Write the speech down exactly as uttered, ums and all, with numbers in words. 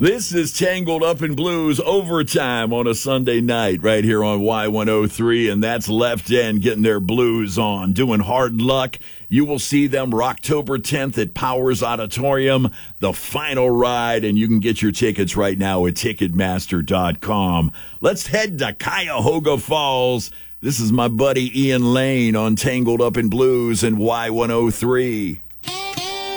This is Tangled Up in Blues overtime on a Sunday night right here on Y one oh three, and that's Left End getting their blues on, doing Hard Luck. You will see them October tenth at Powers Auditorium, the final ride, and you can get your tickets right now at Ticketmaster dot com. Let's head to Cuyahoga Falls. This is my buddy Ian Lane on Tangled Up in Blues and Y one oh three.